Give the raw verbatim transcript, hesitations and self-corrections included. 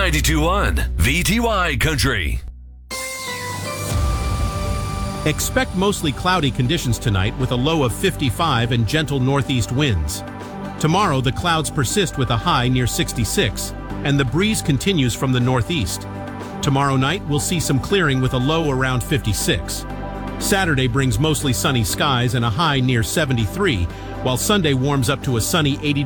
ninety-two point one V T Y Country. Expect mostly cloudy conditions tonight with a low of fifty-five and gentle northeast winds. Tomorrow, the clouds persist with a high near sixty-six, and the breeze continues from the northeast. Tomorrow night, we'll see some clearing with a low around fifty-six. Saturday brings mostly sunny skies and a high near seventy-three, while Sunday warms up to a sunny eighty